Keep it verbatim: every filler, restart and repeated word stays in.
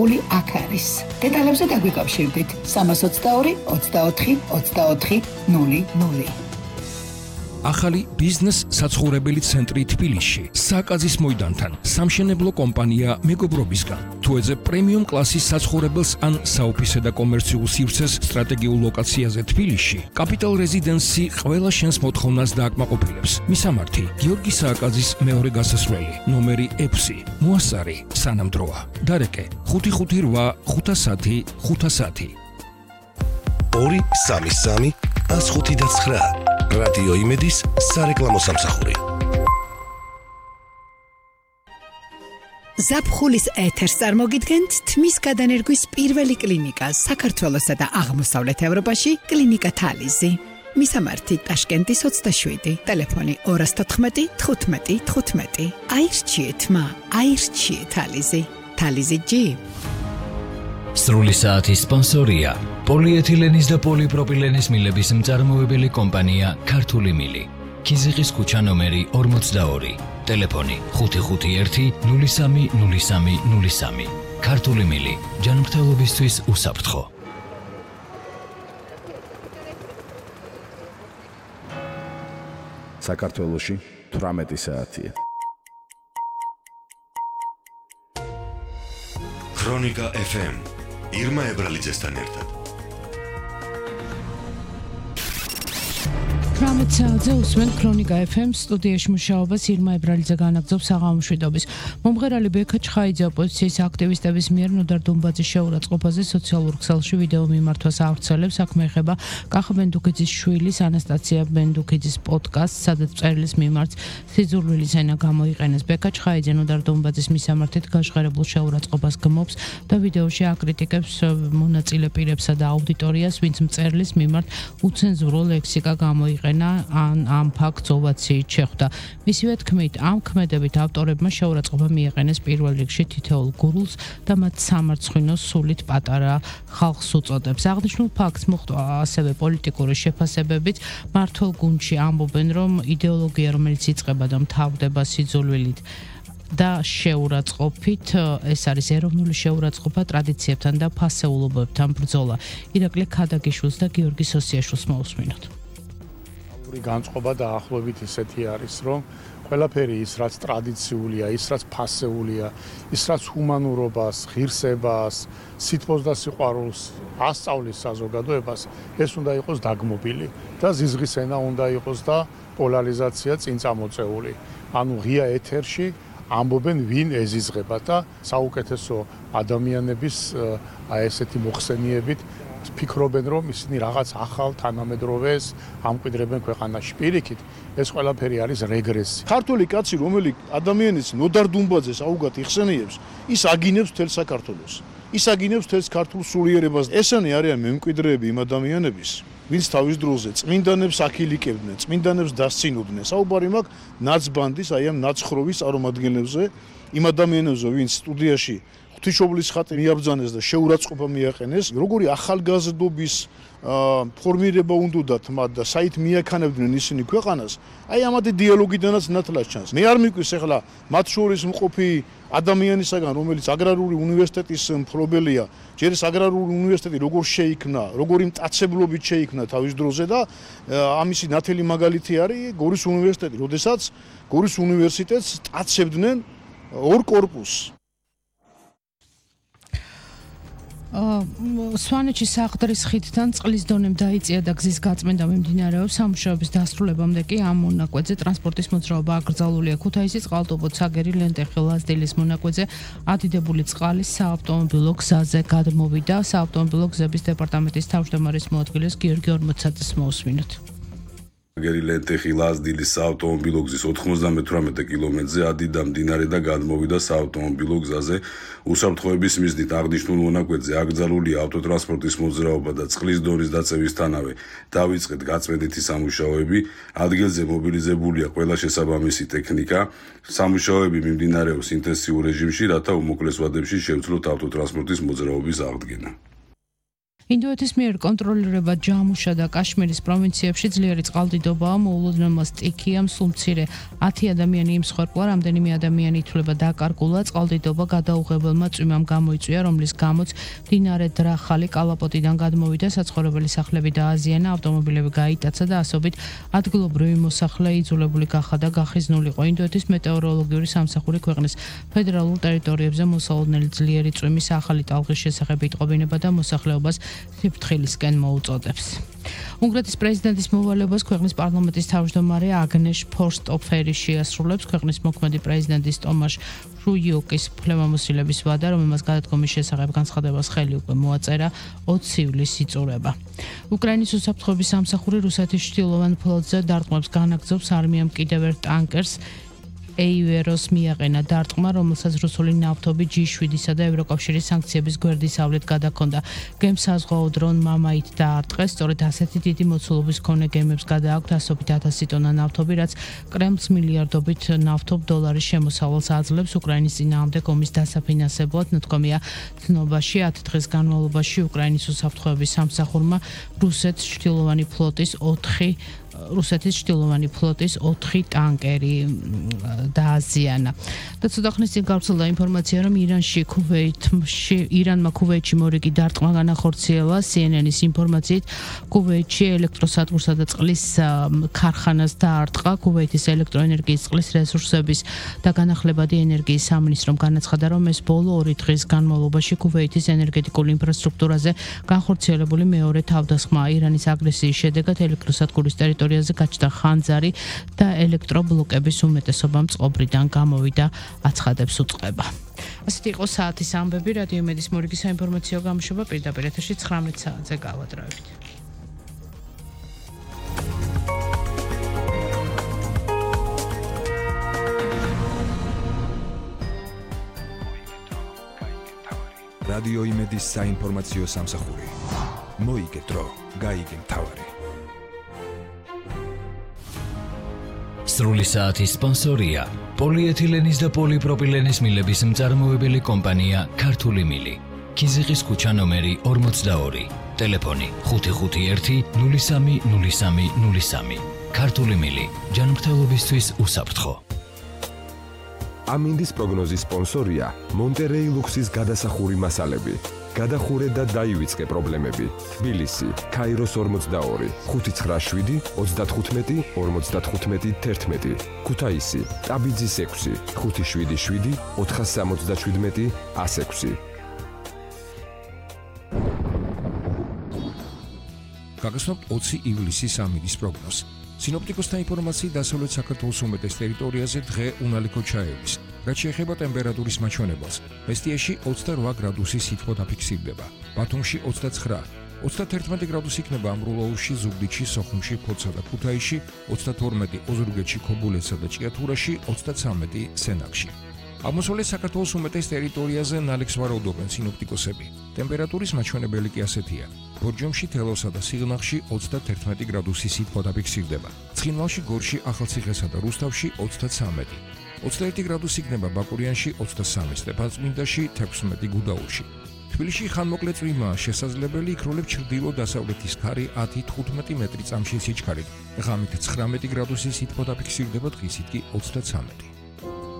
ზაფხული აქ არის. დეტალებზე დაგვიკავშირდით სამას ოცდაორი ოცდაოთხი ოცდაოთხი ნული ნული. ახალი ბიზნეს საცხოვრებელი ცენტრი თბილისში, სააკაძის მოედანთან, სამშენებლო კომპანია მეგობრობისგან. თუ ეძებ პრემიუმ კლასის საცხოვრებელს ან საოფისე და კომერციულ სივრცეს სტრატეგიულ ლოკაციაზე თბილისში, კაპიტალ რეზიდენსი ყველა შენს მოთხოვნას დააკმაყოფილებს. მისამართი: გიორგი სააკაძის მეორე გასასვლელი, ნომერი ექვსი, მოასწარი, სანამდროა. დარეკე: ხუთი ხუთი რვა ხუთასათი ხუთასათი. ორი სამი სამი ას ხუთი და ცხრა. რადიო იმედის სარეკლამო სამსახური. ზაფხულის ეთერს წარმოგიდგენთ თმის გადანერგვის პირველი კლინიკა საქართველოსა და აღმოსავლეთ ევროპაში, კლინიკა თალიზი. მისამართი: ტაშკენტის ოცდაშვიდი, ტელეფონი ორი თოთხმეტი თხუთმეტი თხუთმეტი. აირჩიეთ მა, აირჩიეთ თალიზი. თალიზი ჯი. სრული საათის სპონსორია პოლიეთილენის და პოლიპროპილენის მილების მწარმოებელი კომპანია ქართული მილი. ქიზიყის ქუჩა ნომერი ორმოცდაორი, ტელეფონი ხუთი ხუთი ერთი ნული სამი ნული სამი ნული სამი. ქართული მილი, ჯანმრთელობისთვის უსაფრთხო. საქართველოში თვრამეტი საათია. ქრონიკა ეფ ემ ირმა ებრალიძესთან ერთად. თვრამეტ საათზე უსმენ ქრონიკა ეფ ემ სტუდიაში მუშაობას ირმა ებრალიძე განაგრძობს საღამო მშვიდობის. მომღერალი ბექა ჩხაიძე ოპოზიციის აქტივისტების მიერ ნოდარ დუმბაძის შეურაცხყოფაზე სოციალურ ქსელში ვიდეო მიმართვას ავრცელებს. საქმე ეხება კახა ბენდუქიძის შვილის ანასტაცია ბენდუქიძის პოდკასტს, სადაც მწერლის მიმართ სიძულვილის ენა გამოიყენეს. ბექა ჩხაიძე ნოდარ დუმბაძის მისამართით გაჟღერებულ შეურაცხყოფას გმობს და ვიდეოში აკრიტიკებს მონაწილე პირებსა და აუდიტორიას, ვინც მწერლის მიმართ უცენზურო ლექსიკა გამოიყენეს. ან ამ ფაქტს ოვაციით შეხვდა. მისივე თქმით, ამ ქმედებით ავტორებმა შეურაცხყოფა მიეყენეს პირველ რიგში თითოეულ გურულს და მათ სამარცხვინო სულით პატარა ხალხს უწოდებს. აღნიშნულ ფაქტს მოხდა ასევე პოლიტიკური შეფასებებით. მართლ გუნდში ამბობენ, რომ იდეოლოგია, რომელიც იწყება და მთავრდება სიძულვილით და შეურაცხყოფით, ეს არის ეროვნული შეურაცხყოფა ტრადიციებთან და ფასეულობებთან ბრძოლა. ირაკლი ქადაგიშვილს და გიორგი სოსიაშვილს მოусმინოთ. განწყობა და ახლობით ისეთი არის, რომ ყველაფერი ის, რაც ტრადიციულია, ის, რაც ფასეულია, ის, რაც ჰუმანურობას, ღირსებას, სითბოს და სიყვარულს ასწავლის საზოგადოებას, ეს უნდა იყოს დაგმობილი და ზიზღის ენა უნდა იყოს და პოლარიზაცია წინ წამოწეული. ანუ ღია ეთერში ამბობენ, ვინ ეზიზღება და საუკეთესო ადამიანების აი ესეთი მოხსენიებით ფიქრობენ, რომ ისინი რაღაც ახალ თანამედროვეს ამკვიდრებენ ქვეყანაში. პირიქით, ეს ყველაფერი არის რეგრესი. ქართული კაცი, რომელიც ადამიანის ნოდარ დუმბაძეს აუგად იხსენიებს, ის აგინებს მთელ საქართველოს. ის აგინებს მთელს ქართულ სულიერებას. ესენი არიან მემკვიდრეები იმ ადამიანების, ვინც თავის დროზე წმინდანებს აქილიკებდნენ, წმინდანებს დასცინოდნენ. საუბარი მაქვს ნაცბანდის, აი ამ ნაცხროვის წარმომადგენლებზე, იმ ადამიანებზე, ვინც სტუდიაში ღვთისმშობლის ხატი მიაბრძანეს და შეურაცხყოფა მიაყენეს, როგორი ახალგაზრდობის ფორმირება უნდათ მათ და საით მიაქანებდნენ ისინი ქვეყანას, აი ამათი დიალოგიდანაც ნათლად ჩანს. მე არ მიყვის ახლა მათ შორის მყოფი ადამიანისაგან, რომელიც აგრარული უნივერსიტეტის მფლობელია, ჯერ ეს აგრარული უნივერსიტეტი როგორ შეიქმნა, როგორი მტაცებლობით შეიქმნა თავის დროზე და ამისი ნათელი მაგალითი არის გორის უნივერსიტეტი, როდესაც გორის უნივერსიტეტს სტაცებდნენ ორ კორპუსს. სვანეთში საყდრის ხიდთან წყლის დონემ დაიწია და გზის გაწმენდა მიმდინარეობს. სამუშაოების დასრულებამდე კი ამ მონაკვეთზე ტრანსპორტის მოძრაობა აკრძალულია. ქუთაისის წყალტუბო ცაგერი ლენტეხი ლაზდილის მონაკვეთზე ადიდებული წყალი საავტომობილო გზაზე გადმოვიდა. საავტომობილო გზების დეპარტამენტის თავმჯდომარის მოადგილეს გიორგი ორმოცაძეს მოусმინოთ. ცაგერი ლენტეხი ლაზდილის საავტომობილო გზის ოთხმოცდამეთვრამეტე კილომეტრზე ადიდა მდინარე და გადმოვიდა საავტომობილო გზაზე. უსაფრთხოების მიზნით აღნიშნულ მონაკვეთზე აკრძალულია ავტოტრანსპორტის მოძრაობა და წყლის დონის დაწევისთანავე დავიწყეთ გაწმენდითი სამუშაოები. ადგილზე მობილიზებულია ყველა შესაბამისი ტექნიკა. სამუშაოები მიმდინარეობს ინტენსიურ რეჟიმში, რათა უმოკლეს ვადებში შევძლოთ ავტოტრანსპორტის მოძრაობის აღდგენა. ინდოეთის მიერ კონტროლირება ჯამუშა და კაშმირის პროვინციებში ძლიერი წყალდიდობაა, მოულოდნელმა სტიქიამ სულ მცირე ათი ადამიანი იმსხვერპლა, რამდენიმე ადამიანი ითვლება დაკარგულა, წყალდიდობა გადაუღებელმა წვიმამ გამოიწვია, რომლის გამოც მდინარე დრახალი კალაპოტიდან გადმოვიდა, საცხოვრებელი სახლები დააზიანა, ავტომობილები გაიტაცა და ასობით ადგილობრივი მოსახლე იძულებული გახადა გახიზნულიყო. ინდოეთის მეტეოროლოგიური სამსახური ქვეყნის ფედერალურ ტერიტორიებზე მოსალოდნელი ძლიერი წვიმის ახალი ტალღის შესახებ იტყობინება და მოსახლეობას სიფრთხილისკენ მოუწოდებს. უნგრეთის პრეზიდენტის მოვალეობას ქვეყნის პარლამენტის თავმჯდომარე აგნეშ ფორსტოფერი შეასრულებს. ქვეყნის მოქმედი პრეზიდენტის ტომაშ შუიუკის ფლევამოსილების ვადა, რომელმაც გადადგომის შესახებ განცხადებას ხელი უკვე მოაწერა, ოცი ივლისს იწურება. უკრაინის უსაფრთხოების სამსახური რუსეთის ჩრდილოვან ფლოტზე დარტყმებს განაგრძობს. არმიამ კიდევ ერთ ტანკერს ეივეროს მიაყენა დარტყმა, რომელსაც რუსული ნავთობი ჯი შვიდისა და ევროკავშირის სანქციების გვერდისავლით გადაქონდა. გემს საზღვაო დრონ მამაით დაარტყეს, სწორედ ასეთი დიდი მოცულობის მქონე გემებს გადააქვთ ასობით ათასი ტონა ნავთობი, რაც კრემლს მილიარდობით ნავთობ დოლარის შემოსავალს აძლევს. უკრაინის წინააღმდეგ ომის დასაფინანსებლად ნათქვამია ცნობაში ათი დღის განმავლობაში უკრაინის უსაფრთხოების სამსახურმა რუსეთის ჩრდილოვანი ფლოტის ოთხი რუსეთის ჩრდილოვანი ფლოტის ოთხი ტანკერი დააზიანა. და ცოტა ხნის წინ გავრცელდა ინფორმაცია, რომ ირანში, ქუვეითში, ირანმა ქუვეითში მორიგი დარტყმა განახორციელა. სი ენ ენის ინფორმაციით, ქუვეითში ელექტროსადგურსა და წყლის ქარხანას დაარტყა. ქუვეითის ელექტროენერგიის, წყლის რესურსების და განახლებადი ენერგიის სამინისტრომ განაცხადა, რომ ეს ბოლო ორი დღის განმავლობაში ქუვეითის ენერგეტიკულ ინფრასტრუქტურაზე განხორციელებული მეორე თავდასხმაა. ირანის აგრესიის შედეგად ელექტროსადგურის ტერიტორიაზე გაჩნდა ხანძარი და ელექტრობლოკების უმეტესობა წყობრიდან გამოვიდა, აცხადებს უწყება. ასეთი იყო საათის ამბები. რადიო მედიის მორიგი საინფორმაციო გამოშვება პირდაპირ ეთერში ცხრამეტ საათზე გავადრავებით. რადიო იმედის საინფორმაციო სამსახური. მოიგე დრო, გაიგე მთავარი. სრული საათის სპონსორია პოლიეთილენის და პოლიპროპილენის მილების მწარმოებელი კომპანია ქართული მილი. ქიზიყის ქუჩა ნომერი ორმოცდაორი. ტელეფონი ხუთი ხუთი ერთი ნული სამი ნული სამი ნული სამი. ქართული მილი. ჯანმრთელობისთვის უსაფრთხო. ამინდის პროგნოზის სპონსორია მონტერეი ლუქსის გადასახური მასალები. გადახურე და დაივიწყე პრობლემები. თბილისი, ქაიროს ორმოცდაორი, ხუთი ცხრა შვიდი ოცდათხუთმეტი ორმოცდათხუთმეტი თერთმეტი. ქუთაისი, ტაბიძის ექვსი, ხუთი შვიდი შვიდი ოთხას სამოცდაშვიდმეტი ას ექვსი. გაგაცნობთ ოცი ივლისის ამინდის პროგნოზს. სინოპტიკოსთა ინფორმაციით, დასავლეთ საქართველოს უმეტეს ტერიტორიაზე დღე უნალიქო ჩაევის. რაც შეეხება ტემპერატურის მაჩვენებელს, მესტიაში ოცდარვა გრადუსი სითბო დაფიქსირდება, ბათუმში ოცდაცხრა, ოცდათერთმეტი გრადუსი იქნება ამბროლაურში, ზუგდიდში, სოხუმში, ფოთსა და ქუთაისში, ოცდათორმეტი ოზურგეთში, ქობულეთსა და ჭიათურაში, ოცდაცამეტი სენაკში. აღმოსავლეთ საქართველოს უმეტეს ტერიტორიაზე ნალექს ვარაუდობენ სინოპტიკოსები. ტემპერატურის მაჩვენებელი კი ასეთია. ბორჯომში, თელავსა და სიღნაღში ოცდათერთმეტი გრადუსი სითბო დაფიქსირდება. ცხინვალში, გორში, ახალციხესა და რუსთავში ოცდაცამეტი. ოცდაერთი გრადუსი იქნება ბაკურიანში, ოცდასამი სტეფანწმინდაში, თექვსმეტი გუდაურში. თბილისში ხანმოკლე წვიმაა შესაძლებელი, იქროლებს ჩრდილო-დასავლეთის ქარი ათი თხუთმეტი მეტრი წამში სიჩქარით. ღამით ცხრამეტი გრადუსი სითბო დაფიქსირდება, დღისით კი ოცდაცამეტი.